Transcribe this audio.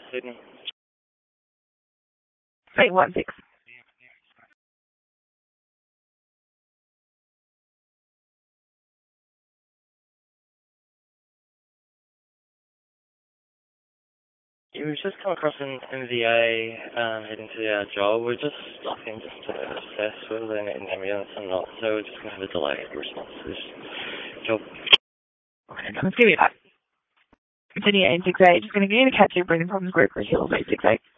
Sydney. 816. Yeah, we've just come across an MVA heading to our job. We're just looking to assess whether they need an ambulance or not, so we're just going to have a delayed response to this job. Okay, let's give you that. Sydney 868, just going to give you the Cat 2 breathing problems group for Hills 868.